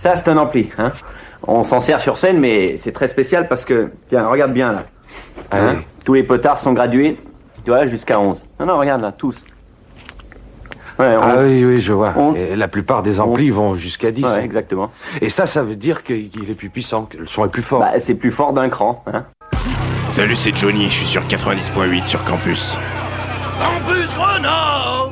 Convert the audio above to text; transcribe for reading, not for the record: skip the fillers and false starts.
Ça, c'est un ampli. Hein. On s'en sert sur scène, mais c'est très spécial parce que... Tiens, regarde bien, là. Hein, tous les potards sont gradués, tu vois, jusqu'à 11. Non, regarde, là, tous. Ouais, oui, je vois. Et la plupart des amplis vont jusqu'à 10. Ouais, exactement. Et ça veut dire qu'il est plus puissant, que le son est plus fort. Bah, c'est plus fort d'un cran. Hein. Salut, c'est Johnny, je suis sur 90.8 sur Campus. Campus Grenoble!